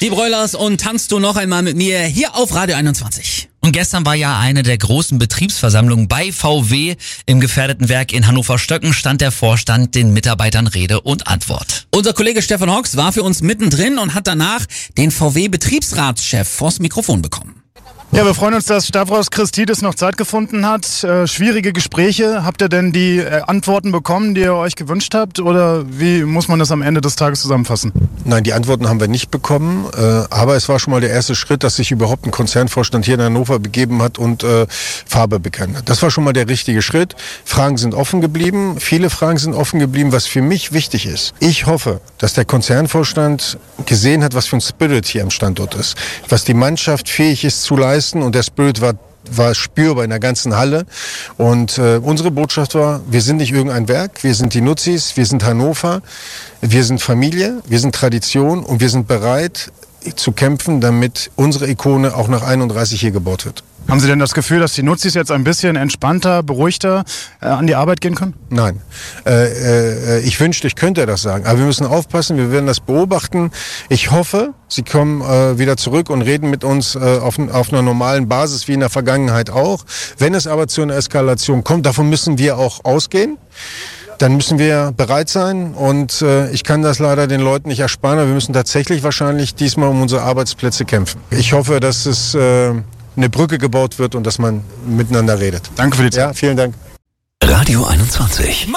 Die Broilers und Tanzt du noch einmal mit mir hier auf Radio 21. Und gestern war ja eine der großen Betriebsversammlungen bei VW. Im gefährdeten Werk in Hannover-Stöcken stand der Vorstand den Mitarbeitern Rede und Antwort. Unser Kollege Stefan Hocks war für uns mittendrin und hat danach den VW-Betriebsratschef vors Mikrofon bekommen. Ja, wir freuen uns, dass Stavros Christidis noch Zeit gefunden hat. Schwierige Gespräche. Habt ihr denn die Antworten bekommen, die ihr euch gewünscht habt? Oder wie muss man das am Ende des Tages zusammenfassen? Nein, die Antworten haben wir nicht bekommen. Aber es war schon mal der erste Schritt, dass sich überhaupt ein Konzernvorstand hier in Hannover begeben hat und Farbe bekannt hat. Das war schon mal der richtige Schritt. Fragen sind offen geblieben. Viele Fragen sind offen geblieben, was für mich wichtig ist. Ich hoffe, dass der Konzernvorstand gesehen hat, was für ein Spirit hier am Standort ist. Was die Mannschaft fähig ist zu leisten. Und der Spirit war spürbar in der ganzen Halle. Und unsere Botschaft war, wir sind nicht irgendein Werk, wir sind die Nutzis, wir sind Hannover, wir sind Familie, wir sind Tradition und wir sind bereit zu kämpfen, damit unsere Ikone auch nach 31 hier gebaut wird. Haben Sie denn das Gefühl, dass die Nutzis jetzt ein bisschen entspannter, beruhigter an die Arbeit gehen können? Nein. Ich wünschte, ich könnte das sagen. Aber wir müssen aufpassen, wir werden das beobachten. Ich hoffe, Sie kommen wieder zurück und reden mit uns auf einer normalen Basis wie in der Vergangenheit auch. Wenn es aber zu einer Eskalation kommt, davon müssen wir auch ausgehen. Dann müssen wir bereit sein und ich kann das leider den Leuten nicht ersparen, aber wir müssen tatsächlich wahrscheinlich diesmal um unsere Arbeitsplätze kämpfen. Ich hoffe, dass es eine Brücke gebaut wird und dass man miteinander redet. Danke für die Zeit. Ja, vielen Dank. Radio 21.